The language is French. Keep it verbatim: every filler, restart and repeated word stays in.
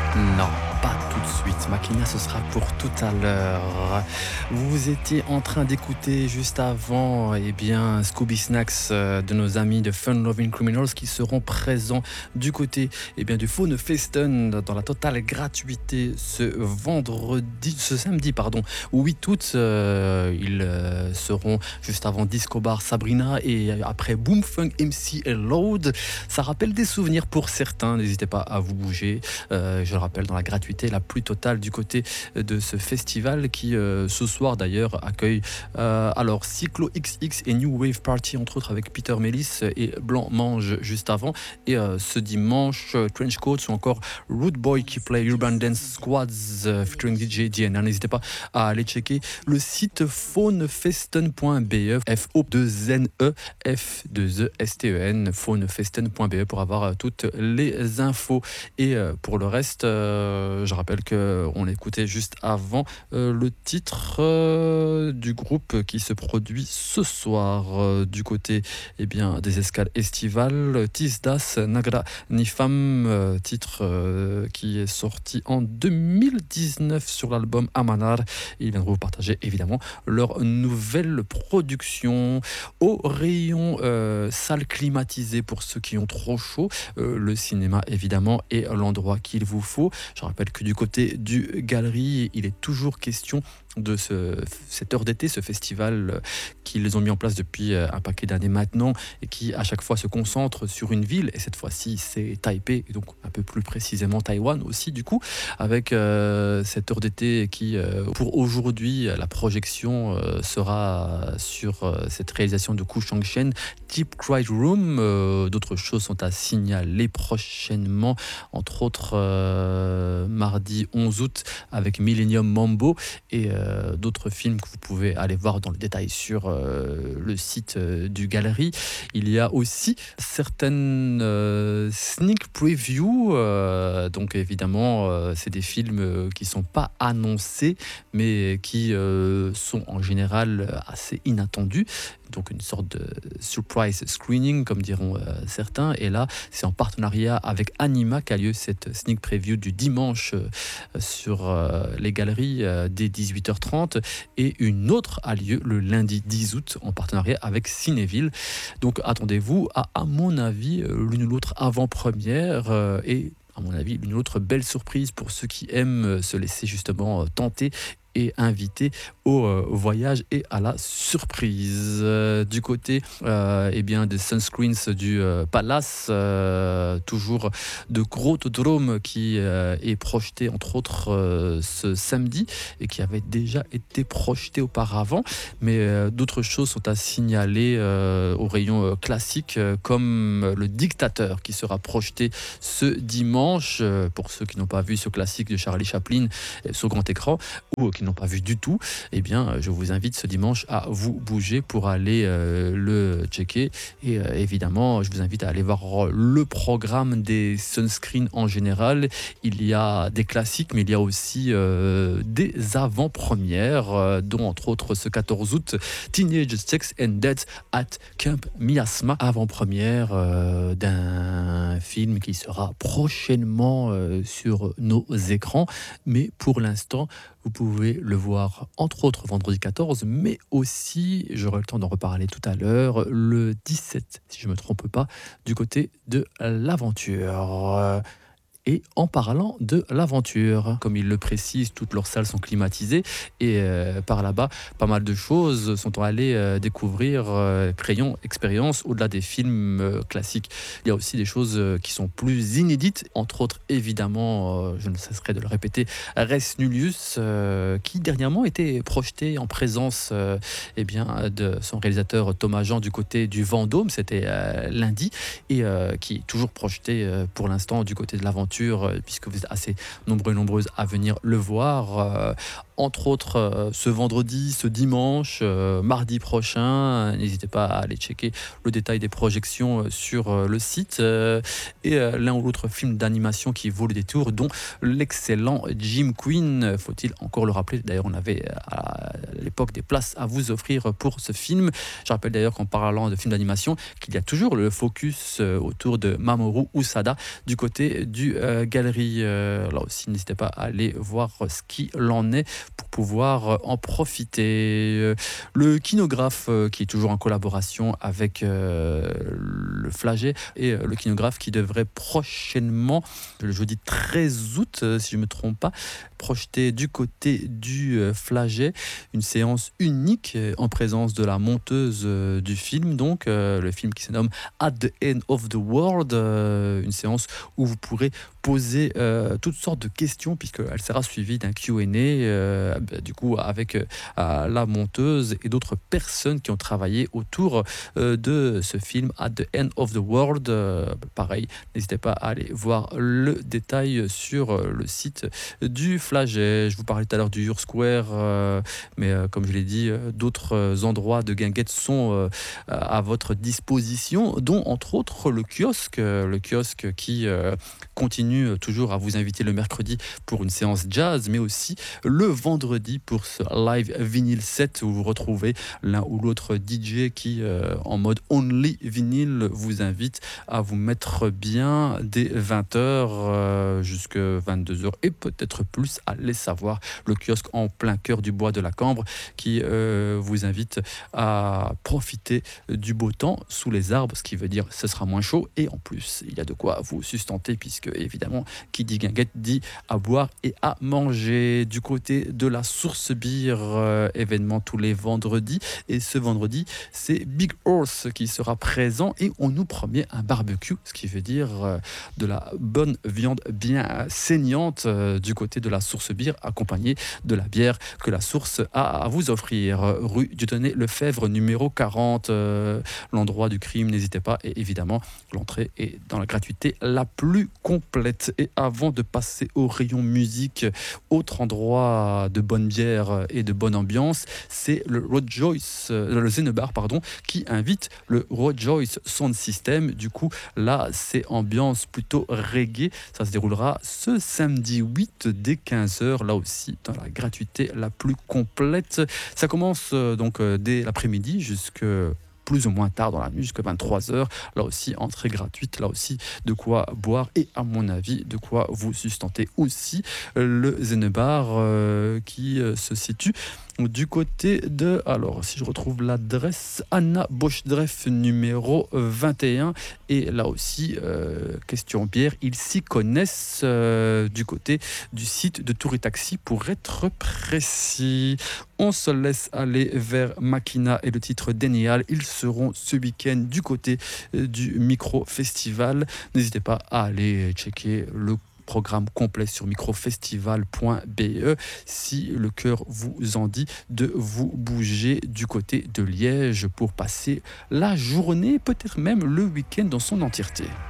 Non, pas tout de suite. Makina, ce sera pour tout à l'heure. Vous étiez en train d'écouter juste avant, eh bien, Scooby Snacks euh, de nos amis de Fun Loving Criminals qui seront présents du côté, eh bien, du Faune Festen dans la totale gratuité ce vendredi, ce samedi, pardon, huit août. Euh, ils euh, seront juste avant Disco Bar Sabrina et après Boom Funk M C et Load. Ça rappelle des souvenirs pour certains. N'hésitez pas à vous bouger. Euh, je le rappelle, dans la gratuité la plus totale du côté de ce festival qui, euh, ce soir d'ailleurs, accueille euh, alors Cyclo X X et New Wave Party, entre autres, avec Peter Mellis et Blanc Mange juste avant. Et euh, ce dimanche, euh, Trenchcoats ou encore Rude Boy qui play Urban Dance Squads euh, featuring D J D N. N'hésitez pas à aller checker le site faunefesten point b e, F O deux N E F deux E S T E N, faunefesten point b e pour avoir euh, toutes les infos. Et euh, pour le reste, euh, je rappelle qu'on écoutait juste avant euh, le titre euh, du groupe qui se produit ce soir euh, du côté, eh bien, des escales estivales, Tisdas Nagra Nifam, euh, titre euh, qui est sorti en deux mille dix-neuf sur l'album Amanar. Ils viendront vous partager évidemment leur nouvelle production au rayon euh, salle climatisée pour ceux qui ont trop chaud. Euh, le cinéma évidemment est l'endroit qu'il vous faut. Je rappelle que du côté du Galerie, il est toujours question de ce, cette heure d'été, ce festival qu'ils ont mis en place depuis un paquet d'années maintenant et qui à chaque fois se concentre sur une ville, et cette fois-ci c'est Taipei, et donc un peu plus précisément Taïwan aussi du coup, avec euh, cette heure d'été qui euh, pour aujourd'hui la projection euh, sera sur euh, cette réalisation de Ku Shangshen, Deep Cry Room. Euh, d'autres choses sont à signaler prochainement, entre autres euh, mardi onze août avec Millennium Mambo et euh, d'autres films que vous pouvez aller voir dans le détail sur euh, le site euh, du Galerie. Il y a aussi certaines euh, sneak previews, euh, donc évidemment euh, c'est des films euh, qui sont pas annoncés mais qui euh, sont en général assez inattendus, donc une sorte de surprise screening comme diront euh, certains. Et là c'est en partenariat avec Anima qu'a lieu cette sneak preview du dimanche euh, sur euh, les galeries euh, dès dix-huit heures trente, et une autre a lieu le lundi dix août en partenariat avec Cinéville. Donc attendez-vous à, à mon avis, euh, l'une ou l'autre avant-première euh, et à mon avis l'une ou l'autre belle surprise pour ceux qui aiment se laisser justement tenter et invité au euh, voyage et à la surprise. Euh, du côté euh, eh bien, des sunscreens du euh, Palace, euh, toujours de Grotodrome qui euh, est projeté entre autres euh, ce samedi et qui avait déjà été projeté auparavant, mais euh, d'autres choses sont à signaler euh, au rayon euh, classique euh, comme Le Dictateur qui sera projeté ce dimanche euh, pour ceux qui n'ont pas vu ce classique de Charlie Chaplin euh, sur grand écran ou qui n'ont pas vu du tout, eh bien, je vous invite ce dimanche à vous bouger pour aller euh, le checker. Et euh, évidemment, je vous invite à aller voir le programme des sunscreens en général. Il y a des classiques, mais il y a aussi euh, des avant-premières, euh, dont entre autres ce quatorze août, Teenage Sex and Death at Camp Miasma, avant-première euh, d'un film qui sera prochainement euh, sur nos écrans. Mais pour l'instant, vous pouvez le voir entre autres vendredi quatorze, mais aussi, j'aurai le temps d'en reparler tout à l'heure, le dix-sept, si je ne me trompe pas, du côté de l'aventure. Et en parlant de l'aventure, comme ils le précisent, toutes leurs salles sont climatisées et euh, par là-bas, pas mal de choses sont allées euh, découvrir euh, Crayon Expérience au-delà des films euh, classiques. Il y a aussi des choses euh, qui sont plus inédites, entre autres évidemment, euh, je ne cesserai de le répéter, Res Nullius, euh, qui dernièrement était projeté en présence euh, eh bien, de son réalisateur Thomas Jean du côté du Vendôme, c'était euh, lundi, et euh, qui est toujours projeté euh, pour l'instant du côté de l'aventure, puisque vous êtes assez nombreux et nombreuses à venir le voir. Euh, entre autres, euh, ce vendredi, ce dimanche, euh, mardi prochain. N'hésitez pas à aller checker le détail des projections euh, sur euh, le site. Euh, et euh, l'un ou l'autre film d'animation qui vaut le détour, dont l'excellent Jim Queen. Faut-il encore le rappeler? D'ailleurs, on avait à l'époque des places à vous offrir pour ce film. Je rappelle d'ailleurs qu'en parlant de film d'animation, qu'il y a toujours le focus euh, autour de Mamoru Usada du côté du euh, galerie. Euh, là aussi, n'hésitez pas à aller voir ce qu'il en est pour pouvoir en profiter. Le kinographe euh, qui est toujours en collaboration avec euh, le Flaget et euh, le kinographe qui devrait prochainement, le jeudi treize août, euh, si je ne me trompe pas, projeter du côté du euh, Flaget une séance unique euh, en présence de la monteuse euh, du film, donc euh, le film qui se nomme At the End of the World, euh, une séance où vous pourrez poser euh, toutes sortes de questions puisqu'elle sera suivie d'un Q and A euh, du coup avec euh, la monteuse et d'autres personnes qui ont travaillé autour euh, de ce film At the End of the World. Euh, pareil, n'hésitez pas à aller voir le détail sur euh, le site du Flaget. Je vous parlais tout à l'heure du Ur Square, euh, mais euh, comme je l'ai dit, euh, d'autres euh, endroits de Guinguette sont euh, à votre disposition, dont entre autres le kiosque, euh, le kiosque qui euh, continue toujours à vous inviter le mercredi pour une séance jazz, mais aussi le vendredi pour ce live vinyle set où vous retrouvez l'un ou l'autre D J qui, euh, en mode only vinyle, vous invite à vous mettre bien dès vingt heures euh, jusqu'à vingt-deux heures et peut-être plus, allez savoir. Le kiosque en plein cœur du bois de la Cambre qui euh, vous invite à profiter du beau temps sous les arbres, ce qui veut dire ce sera moins chaud et en plus il y a de quoi vous sustenter puisque évidemment qui dit guinguette dit à boire et à manger. Du côté de la Source Beer, euh, événement tous les vendredis, et ce vendredi c'est Big Horse qui sera présent et on nous promet un barbecue, ce qui veut dire euh, de la bonne viande bien saignante euh, du côté de la Source Beer, accompagnée de la bière que la Source a à vous offrir. Rue Dieudonné Lefebvre numéro quarante, euh, l'endroit du crime, n'hésitez pas, et évidemment l'entrée est dans la gratuité la plus complète. Et avant de passer au rayon musique, autre endroit de bonne bière et de bonne ambiance, c'est le Rejoice, euh, le Zenebar, pardon, qui invite le Rejoice Sound System. Du coup, là, c'est ambiance plutôt reggae. Ça se déroulera ce samedi huit dès quinze heures, là aussi dans la gratuité la plus complète. Ça commence euh, donc euh, dès l'après-midi jusque plus ou moins tard dans la nuit, jusqu'à vingt-trois heures. Là aussi, entrée gratuite, là aussi, de quoi boire et, à mon avis, de quoi vous sustenter aussi. Le Zenebar euh, qui euh, se situe du côté de, alors si je retrouve l'adresse, Anna Bochdreff numéro vingt et un, et là aussi euh, question bière, ils s'y connaissent euh, du côté du site de Tour et Taxi pour être précis. On se laisse aller vers Makina et le titre Denial. Ils seront ce week-end du côté du Micro Festival. N'hésitez pas à aller checker le programme complet sur microfestival point b e si le cœur vous en dit de vous bouger du côté de Liège pour passer la journée, peut-être même le week-end dans son entièreté.